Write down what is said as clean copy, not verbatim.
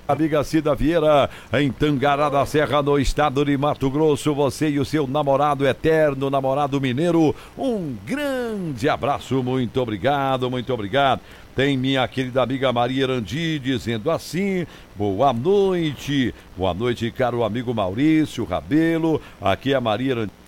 Amiga Cida Vieira, em Tangará da Serra, no estado de Mato Grosso, você e o seu namorado eterno, namorado mineiro, um grande abraço, muito obrigado, muito obrigado. Tem minha querida amiga Maria Erandi dizendo assim: boa noite, caro amigo Maurício Rabelo, aqui é a Maria Erandi.